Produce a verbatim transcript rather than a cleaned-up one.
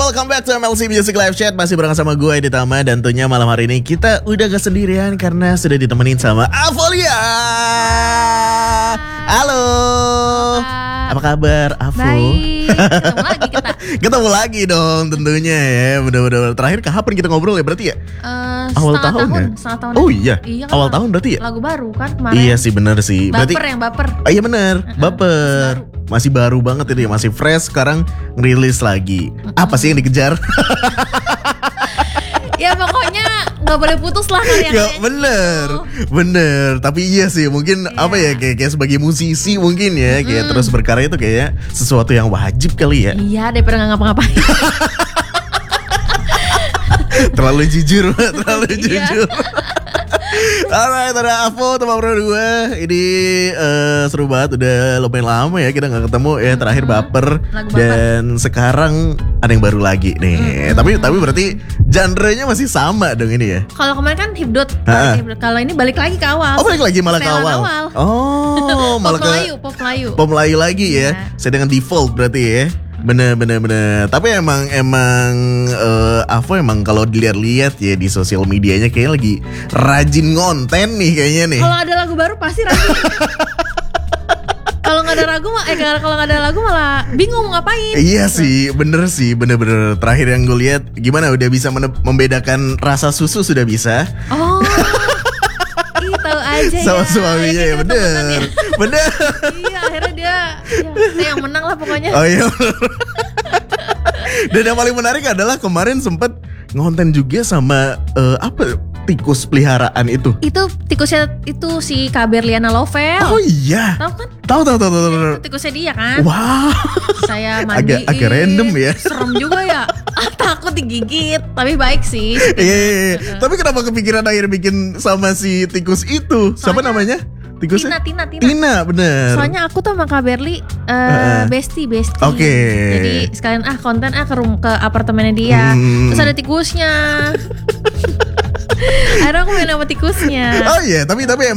welcome back to M L C Music Live Chat. Masih bareng sama gue Ditama. Dan tentunya malam hari ini kita udah gak sendirian karena sudah ditemenin sama Avolia. Halo. Apa kabar, Avo? Baik, ketemu lagi kita. Ketemu lagi dong tentunya ya. Bener-bener terakhir kapan kita ngobrol ya berarti ya? Uh, Awal setengah tahun, tahun, ya? setengah tahun. Oh aja. iya, iya kan awal lagu, tahun berarti ya? Lagu baru kan kemarin. Iya sih bener sih. Baper Berarti, yang baper. Oh, iya bener, Uh-uh, baper. baru. Masih baru banget ini, masih fresh. Sekarang ngerilis lagi. Uh-uh. Apa sih yang dikejar? Ya pokoknya nggak boleh putus lah karya Ya bener, bener. Tapi iya sih mungkin Iya. apa ya kayak, kayak sebagai musisi mungkin ya kayak Mm. terus berkarya itu kayak sesuatu yang wajib kali ya. Iya daripada nggak ngapa-ngapain. Terlalu jujur, terlalu Iya. jujur. Alright, ada Avo teman berdua. Ini eh, seru banget. Udah lumayan lama ya kita nggak ketemu ya. Terakhir baper Lagu dan sekarang ada yang baru lagi nih. Tapi tapi berarti genre-nya masih sama dong ini ya. Kalau kemarin kan hipdot, Ha-ha. hipdot. Kalau ini balik lagi ke awal. Oh balik lagi malah ke Setelan awal. awal. Oh malah pop ke Melayu, pop Melayu. Pop Melayu lagi ya. Iya. Saya dengan default berarti ya. Bener bener bener. Tapi emang emang uh, Avo emang kalau dilihat-lihat ya di sosial medianya kayaknya lagi rajin ngonten nih kayaknya nih. Kalau ada lagu baru pasti rajin. Kalau nggak ada lagu mah, eh kalau nggak ada lagu malah bingung mau ngapain. Iya sih, bener sih, bener-bener. Terakhir yang gue lihat, gimana udah bisa mene- membedakan rasa susu sudah bisa. Oh, ih tahu aja Sama ya. suaminya ya, kita temenan bener, ya. bener. Iya akhirnya dia, ya, yang menang lah pokoknya. Oh iya. Dan yang paling menarik adalah kemarin sempet ngonten juga sama eh, apa tikus peliharaan itu. Itu tikusnya itu si Kak Berliana Lovel. Oh iya. Tahu kan? Tahu tahu tahu tahu. tahu. Itu tikusnya dia kan. Wow. Saya mandiin. Agak agak random ya. Serem juga ya. Takut digigit, tapi baik sih. Iya, iya, iya. Tapi kenapa kepikiran akhirnya bikin sama si tikus itu? Siapa Soalnya- namanya? Tikusnya? Tina, Tina, Tina. Tina, bener. Soalnya aku tuh sama Kak Berli uh, Heeh. bestie, bestie. Oke. Jadi sekalian ah konten ah ke rum ke apartemennya dia. Hmm. Terus ada tikusnya. Akhirnya aku main sama tikusnya. Oh iya, tapi tapi